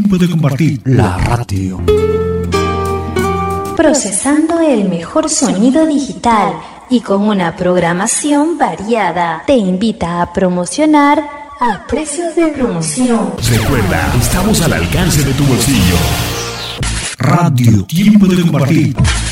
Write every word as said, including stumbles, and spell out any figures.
Tiempo de Compartir, la radio. Procesando el mejor sonido digital y con una programación variada. Te invita a promocionar a precios de promoción. Recuerda, estamos al alcance de tu bolsillo. Radio Tiempo de Compartir.